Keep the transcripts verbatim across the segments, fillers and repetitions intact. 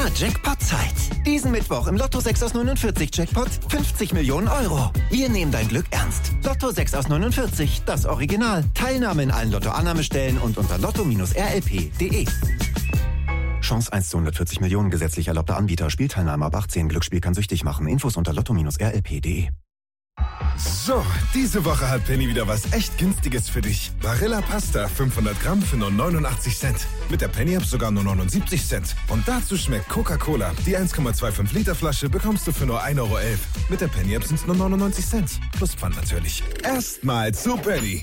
Jackpot-Zeit. Diesen Mittwoch im Lotto sechs aus neunundvierzig Jackpot fünfzig Millionen Euro. Wir nehmen dein Glück ernst. Lotto sechs aus neunundvierzig, das Original. Teilnahme in allen Lotto-Annahmestellen und unter lotto R L P punkt de. Chance eins zu hundertvierzig Millionen, gesetzlich erlaubter Anbieter. Spielteilnahme ab achtzehn. Glücksspiel kann süchtig machen. Infos unter lotto R L P punkt de. So, diese Woche hat Penny wieder was echt Günstiges für dich. Barilla Pasta fünfhundert Gramm für nur neunundachtzig Cent. Mit der Penny-App sogar nur neunundsiebzig Cent. Und dazu schmeckt Coca-Cola. Die eins Komma fünfundzwanzig Liter Flasche bekommst du für nur ein Euro elf. Mit der Penny-App sind es nur neunundneunzig Cent. Plus Pfand natürlich. Erstmal zu Penny.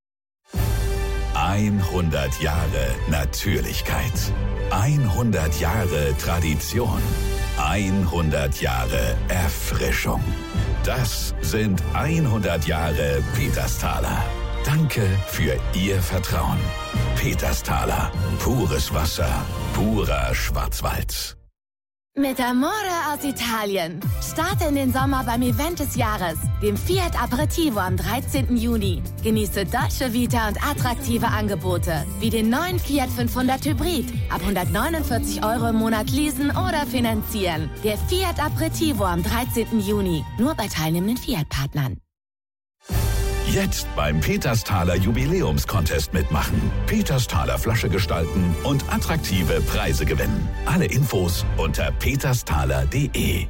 hundert Jahre Natürlichkeit. hundert Jahre Tradition. hundert Jahre Erfrischung. Das sind hundert Jahre Petersthaler. Danke für Ihr Vertrauen. Petersthaler. Pures Wasser. Purer Schwarzwald. Mit Amore aus Italien. Starte in den Sommer beim Event des Jahres, dem Fiat Aperitivo am dreizehnten Juni. Genieße Dolce Vita und attraktive Angebote, wie den neuen Fiat fünfhundert Hybrid. Ab hundertneunundvierzig Euro im Monat leasen oder finanzieren. Der Fiat Aperitivo am dreizehnten Juni. Nur bei teilnehmenden Fiat-Partnern. Jetzt beim Petersthaler Jubiläumscontest mitmachen. Petersthaler Flasche gestalten und attraktive Preise gewinnen. Alle Infos unter petersthaler punkt de.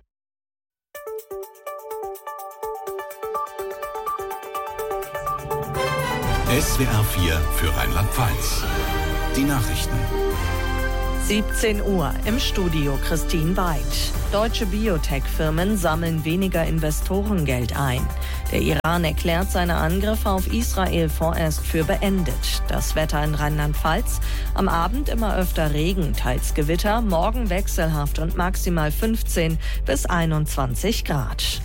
S W R vier für Rheinland-Pfalz. Die Nachrichten. siebzehn Uhr im Studio Christine Weid. Deutsche Biotech-Firmen sammeln weniger Investorengeld ein. Der Iran erklärt seine Angriffe auf Israel vorerst für beendet. Das Wetter in Rheinland-Pfalz. Am Abend immer öfter Regen, teils Gewitter. Morgen wechselhaft und maximal fünfzehn bis einundzwanzig Grad.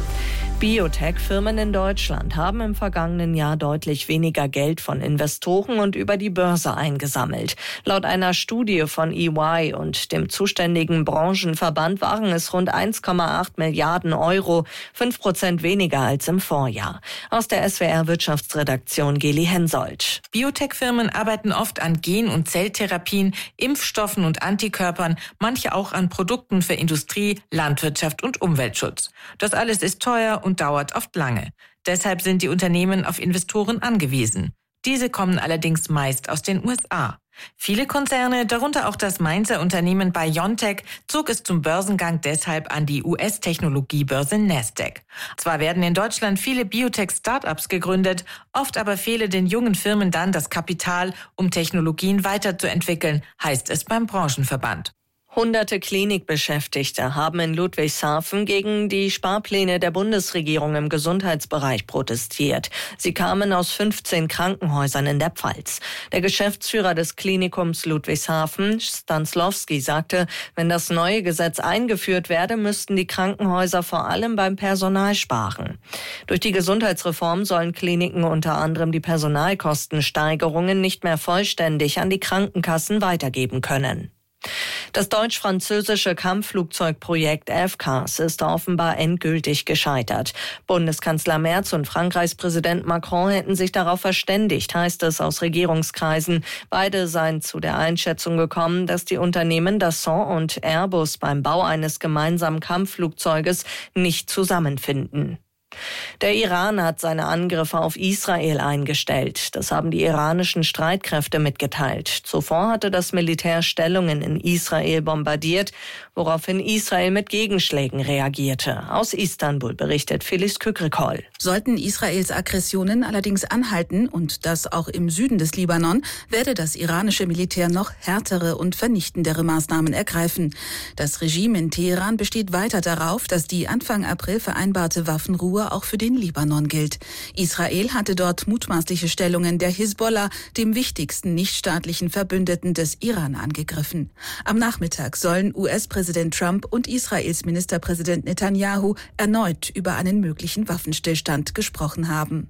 Biotech-Firmen in Deutschland haben im vergangenen Jahr deutlich weniger Geld von Investoren und über die Börse eingesammelt. Laut einer Studie von E Y und dem zuständigen Branchenverband waren es rund eins Komma acht Milliarden Euro, fünf Prozent weniger als im Vorjahr. Aus der S W R-Wirtschaftsredaktion Geli Hensoldt. Biotech-Firmen arbeiten oft an Gen- und Zelltherapien, Impfstoffen und Antikörpern, manche auch an Produkten für Industrie, Landwirtschaft und Umweltschutz. Das alles ist teuer und dauert oft lange. Deshalb sind die Unternehmen auf Investoren angewiesen. Diese kommen allerdings meist aus den U S A. Viele Konzerne, darunter auch das Mainzer Unternehmen BioNTech, zog es zum Börsengang deshalb an die U S-Technologiebörse Nasdaq. Zwar werden in Deutschland viele Biotech-Startups gegründet, oft aber fehle den jungen Firmen dann das Kapital, um Technologien weiterzuentwickeln, heißt es beim Branchenverband. Hunderte Klinikbeschäftigte haben in Ludwigshafen gegen die Sparpläne der Bundesregierung im Gesundheitsbereich protestiert. Sie kamen aus fünfzehn Krankenhäusern in der Pfalz. Der Geschäftsführer des Klinikums Ludwigshafen, Stanslowski, sagte, wenn das neue Gesetz eingeführt werde, müssten die Krankenhäuser vor allem beim Personal sparen. Durch die Gesundheitsreform sollen Kliniken unter anderem die Personalkostensteigerungen nicht mehr vollständig an die Krankenkassen weitergeben können. Das deutsch-französische Kampfflugzeugprojekt F C A S ist offenbar endgültig gescheitert. Bundeskanzler Merz und Frankreichs Präsident Macron hätten sich darauf verständigt, heißt es aus Regierungskreisen. Beide seien zu der Einschätzung gekommen, dass die Unternehmen Dassault und Airbus beim Bau eines gemeinsamen Kampfflugzeuges nicht zusammenfinden. Der Iran hat seine Angriffe auf Israel eingestellt. Das haben die iranischen Streitkräfte mitgeteilt. Zuvor hatte das Militär Stellungen in Israel bombardiert, woraufhin Israel mit Gegenschlägen reagierte. Aus Istanbul berichtet Filiz Kükrikol. Sollten Israels Aggressionen allerdings anhalten, und das auch im Süden des Libanon, werde das iranische Militär noch härtere und vernichtendere Maßnahmen ergreifen. Das Regime in Teheran besteht weiter darauf, dass die Anfang April vereinbarte Waffenruhe auch für den Libanon gilt. Israel hatte dort mutmaßliche Stellungen der Hisbollah, dem wichtigsten nichtstaatlichen Verbündeten des Iran, angegriffen. Am Nachmittag sollen U S-Präsident Trump und Israels Ministerpräsident Netanyahu erneut über einen möglichen Waffenstillstand gesprochen haben.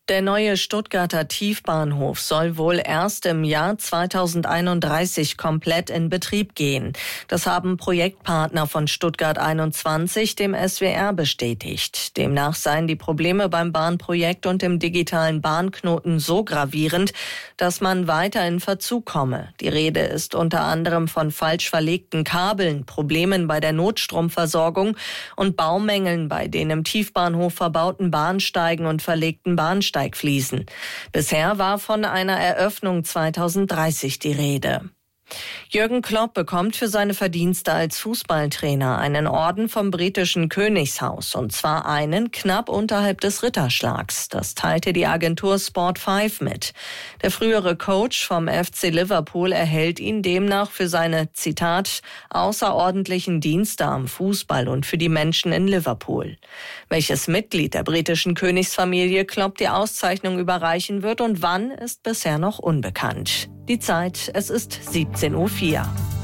Der neue Stuttgarter Tiefbahnhof soll wohl erst im Jahr zweitausendeinunddreißig komplett in Betrieb gehen. Das haben Projektpartner von Stuttgart einundzwanzig dem S W R bestätigt. Demnach seien die Probleme beim Bahnprojekt und dem digitalen Bahnknoten so gravierend, dass man weiter in Verzug komme. Die Rede ist unter anderem von falsch verlegten Kabeln, Problemen bei der Notstromversorgung und Baumängeln bei den im Tiefbahnhof verbauten Bahnsteigen und verlegten Bahnsteigen fließen. Bisher war von einer Eröffnung zweitausenddreißig die Rede. Jürgen Klopp bekommt für seine Verdienste als Fußballtrainer einen Orden vom britischen Königshaus, und zwar einen knapp unterhalb des Ritterschlags. Das teilte die Agentur Sport fünf mit. Der frühere Coach vom F C Liverpool erhält ihn demnach für seine, Zitat, außerordentlichen Dienste am Fußball und für die Menschen in Liverpool. Welches Mitglied der britischen Königsfamilie Klopp die Auszeichnung überreichen wird und wann, ist bisher noch unbekannt. Die Zeit, es ist siebzehn Uhr vier.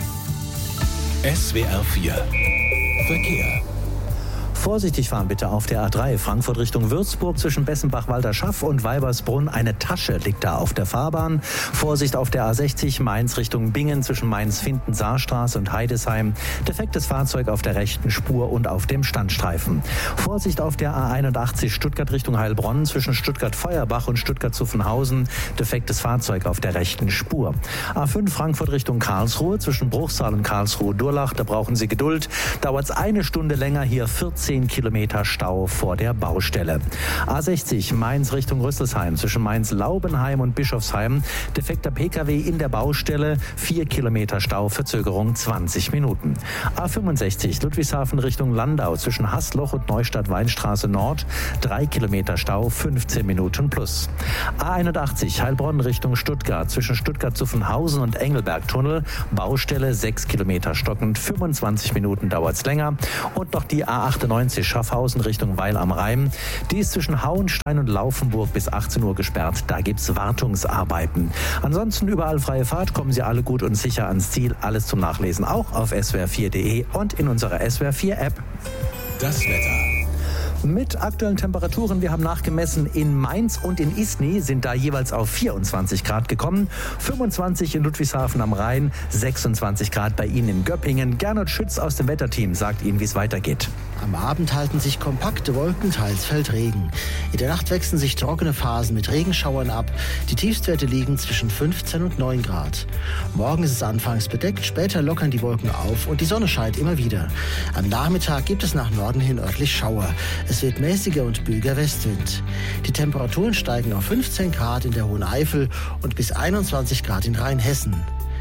S W R vier Verkehr. Vorsichtig fahren bitte auf der A drei Frankfurt Richtung Würzburg zwischen Bessenbach-Walderschaff und Weibersbrunn. Eine Tasche liegt da auf der Fahrbahn. Vorsicht auf der A sechzig Mainz Richtung Bingen zwischen Mainz-Finden-Saarstraße und Heidesheim. Defektes Fahrzeug auf der rechten Spur und auf dem Standstreifen. Vorsicht auf der A einundachtzig Stuttgart Richtung Heilbronn zwischen Stuttgart-Feuerbach und Stuttgart-Zuffenhausen. Defektes Fahrzeug auf der rechten Spur. A fünf Frankfurt Richtung Karlsruhe zwischen Bruchsal und Karlsruhe-Durlach. Da brauchen Sie Geduld. Dauert es eine Stunde länger, hier vierzehn Kilometer Stau vor der Baustelle. A sechzig Mainz Richtung Rüsselsheim zwischen Mainz-Laubenheim und Bischofsheim. Defekter P K W in der Baustelle. vier Kilometer Stau, Verzögerung zwanzig Minuten. A fünfundsechzig Ludwigshafen Richtung Landau zwischen Haßloch und Neustadt-Weinstraße Nord. drei Kilometer Stau, fünfzehn Minuten plus. A einundachtzig Heilbronn Richtung Stuttgart zwischen Stuttgart-Zuffenhausen und Engelberg-Tunnel. Baustelle sechs Kilometer stockend, fünfundzwanzig Minuten dauert es länger. Und noch die A achtundneunzig Schaffhausen Richtung Weil am Rhein. Die ist zwischen Hauenstein und Laufenburg bis achtzehn Uhr gesperrt. Da gibt's Wartungsarbeiten. Ansonsten überall freie Fahrt. Kommen Sie alle gut und sicher ans Ziel. Alles zum Nachlesen auch auf S W R vier punkt de und in unserer S W R vier App. Das Wetter. Mit aktuellen Temperaturen, wir haben nachgemessen, in Mainz und in Isny sind da jeweils auf vierundzwanzig Grad gekommen, fünfundzwanzig in Ludwigshafen am Rhein, sechsundzwanzig Grad bei Ihnen in Göppingen. Gernot Schütz aus dem Wetterteam sagt Ihnen, wie es weitergeht. Am Abend halten sich kompakte Wolken, teils fällt Regen. In der Nacht wechseln sich trockene Phasen mit Regenschauern ab. Die Tiefstwerte liegen zwischen fünfzehn und neun Grad. Morgen ist es anfangs bedeckt, später lockern die Wolken auf und die Sonne scheint immer wieder. Am Nachmittag gibt es nach Norden hin örtlich Schauer. Es wird mäßiger und böiger Westwind. Die Temperaturen steigen auf fünfzehn Grad in der Hohen Eifel und bis einundzwanzig Grad in Rheinhessen.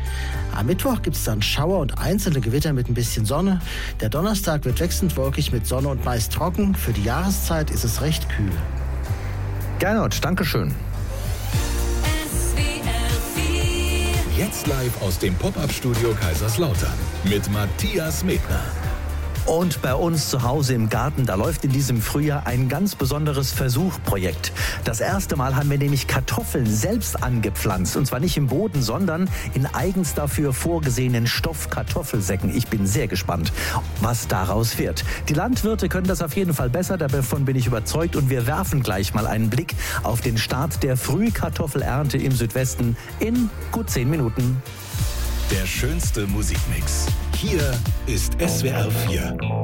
Am Mittwoch gibt es dann Schauer und einzelne Gewitter mit ein bisschen Sonne. Der Donnerstag wird wechselnd wolkig mit Sonne und meist trocken. Für die Jahreszeit ist es recht kühl. Gernot, Dankeschön. Jetzt live aus dem Pop-Up-Studio Kaiserslautern mit Matthias Medner. Und bei uns zu Hause im Garten, da läuft in diesem Frühjahr ein ganz besonderes Versuchprojekt. Das erste Mal haben wir nämlich Kartoffeln selbst angepflanzt. Und zwar nicht im Boden, sondern in eigens dafür vorgesehenen Stoffkartoffelsäcken. Ich bin sehr gespannt, was daraus wird. Die Landwirte können das auf jeden Fall besser, davon bin ich überzeugt. Und wir werfen gleich mal einen Blick auf den Start der Frühkartoffelernte im Südwesten in gut zehn Minuten. Der schönste Musikmix. Hier ist S W R vier.